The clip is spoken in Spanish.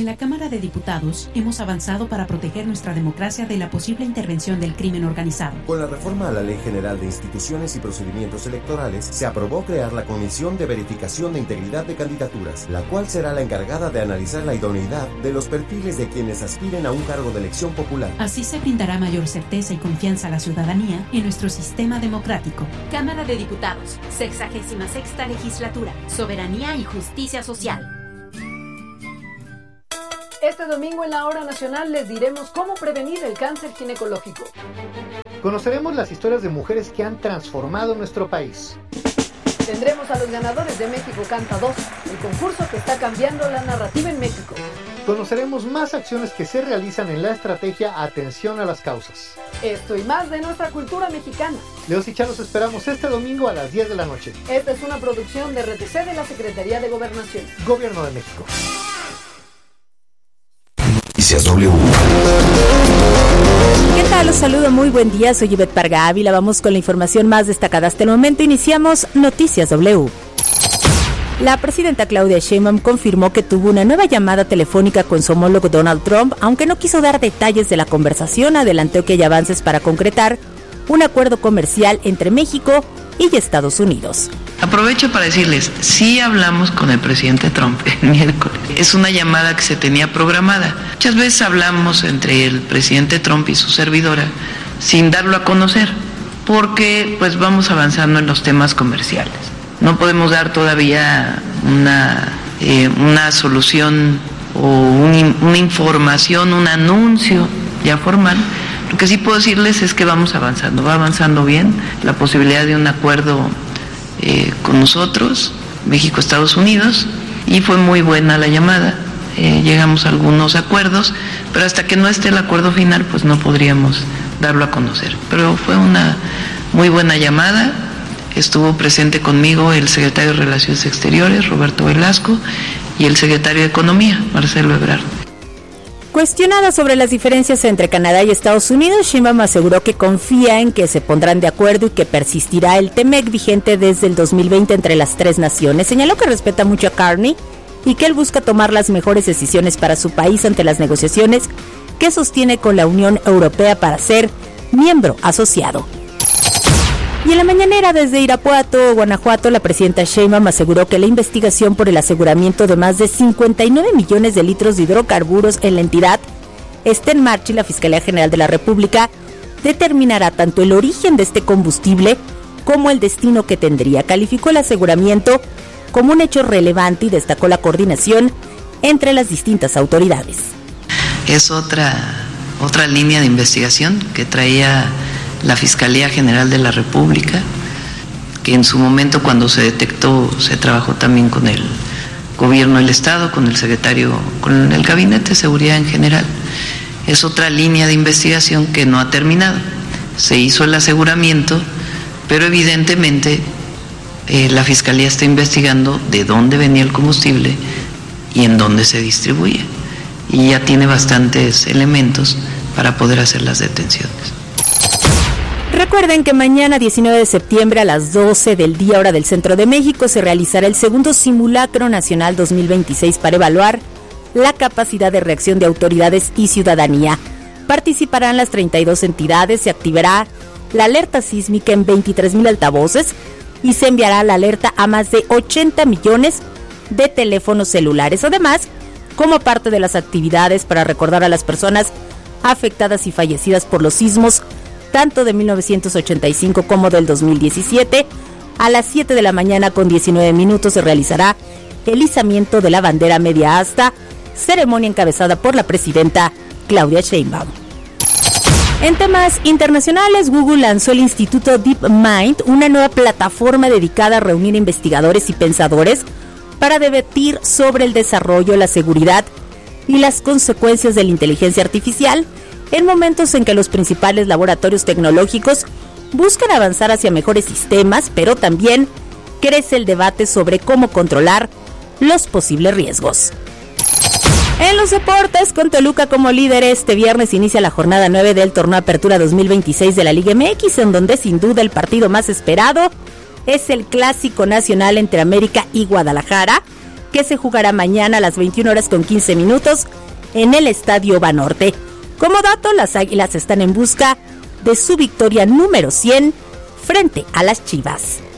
En la Cámara de Diputados hemos avanzado para proteger nuestra democracia de la posible intervención del crimen organizado. Con la reforma a la Ley General de Instituciones y Procedimientos Electorales, se aprobó crear la Comisión de Verificación de Integridad de Candidaturas, la cual será la encargada de analizar la idoneidad de los perfiles de quienes aspiren a un cargo de elección popular. Así se brindará mayor certeza y confianza a la ciudadanía en nuestro sistema democrático. Cámara de Diputados, 66ª Legislatura, Soberanía y Justicia Social. Este domingo en la Hora Nacional les diremos cómo prevenir el cáncer ginecológico. Conoceremos las historias de mujeres que han transformado nuestro país. Tendremos a los ganadores de México Canta 2, el concurso que está cambiando la narrativa en México. Conoceremos más acciones que se realizan en la estrategia Atención a las Causas. Esto y más de nuestra cultura mexicana. Leos y Chá los esperamos este domingo a las 10 de la noche. Esta es una producción de RTC de la Secretaría de Gobernación. Gobierno de México. Noticias W. ¿Qué tal? Los saludo, muy buen día, soy Ivette Parga Ávila, vamos con la información más destacada hasta el momento, iniciamos Noticias W. La presidenta Claudia Sheinbaum confirmó que tuvo una nueva llamada telefónica con su homólogo Donald Trump, aunque no quiso dar detalles de la conversación, adelantó que hay avances para concretar un acuerdo comercial entre México y Estados Unidos. Aprovecho para decirles, sí hablamos con el presidente Trump el miércoles. Es una llamada que se tenía programada. Muchas veces hablamos entre el presidente Trump y su servidora sin darlo a conocer, porque pues vamos avanzando en los temas comerciales. No podemos dar todavía una solución o una información, un anuncio ya formal. Lo que sí puedo decirles es que vamos avanzando, va avanzando bien la posibilidad de un acuerdo con nosotros, México, Estados Unidos, y fue muy buena la llamada, llegamos a algunos acuerdos, pero hasta que no esté el acuerdo final, pues no podríamos darlo a conocer. Pero fue una muy buena llamada, estuvo presente conmigo el secretario de Relaciones Exteriores, Roberto Velasco, y el secretario de Economía, Marcelo Ebrard. Cuestionada sobre las diferencias entre Canadá y Estados Unidos, Sheinbaum aseguró que confía en que se pondrán de acuerdo y que persistirá el TEMEC vigente desde el 2020 entre las tres naciones. Señaló que respeta mucho a Carney y que él busca tomar las mejores decisiones para su país ante las negociaciones que sostiene con la Unión Europea para ser miembro asociado. Y en la mañanera desde Irapuato, Guanajuato, la presidenta Sheinbaum aseguró que la investigación por el aseguramiento de más de 59 millones de litros de hidrocarburos en la entidad está en marcha y la Fiscalía General de la República determinará tanto el origen de este combustible como el destino que tendría. Calificó el aseguramiento como un hecho relevante y destacó la coordinación entre las distintas autoridades. Es otra línea de investigación que traía la Fiscalía General de la República, que en su momento cuando se detectó se trabajó también con el gobierno del Estado, con el secretario, con el Gabinete de Seguridad en general. Es otra línea de investigación que no ha terminado. Se hizo el aseguramiento, pero evidentemente la Fiscalía está investigando de dónde venía el combustible y en dónde se distribuye. Y ya tiene bastantes elementos para poder hacer las detenciones. Recuerden que mañana 19 de septiembre a las 12 del día hora del Centro de México se realizará el segundo Simulacro Nacional 2026 para evaluar la capacidad de reacción de autoridades y ciudadanía. Participarán las 32 entidades, se activará la alerta sísmica en 23,000 altavoces y se enviará la alerta a más de 80 millones de teléfonos celulares. Además, como parte de las actividades para recordar a las personas afectadas y fallecidas por los sismos tanto de 1985 como del 2017, a las 7 de la mañana con 19 minutos se realizará el izamiento de la bandera media asta, ceremonia encabezada por la presidenta Claudia Sheinbaum. En temas internacionales, Google lanzó el Instituto DeepMind, una nueva plataforma dedicada a reunir investigadores y pensadores para debatir sobre el desarrollo, la seguridad y las consecuencias de la inteligencia artificial, en momentos en que los principales laboratorios tecnológicos buscan avanzar hacia mejores sistemas, pero también crece el debate sobre cómo controlar los posibles riesgos. En los deportes, con Toluca como líder, este viernes inicia la jornada 9 del Torneo Apertura 2026 de la Liga MX, en donde sin duda el partido más esperado es el Clásico Nacional entre América y Guadalajara, que se jugará mañana a las 21:15 en el Estadio Banorte. Como dato, las Águilas están en busca de su victoria número 100 frente a las Chivas.